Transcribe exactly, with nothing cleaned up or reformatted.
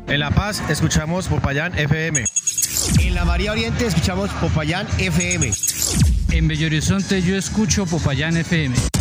En La Paz escuchamos Popayán F M. En la María Oriente escuchamos Popayán F M. En Belo Horizonte yo escucho Popayán F M.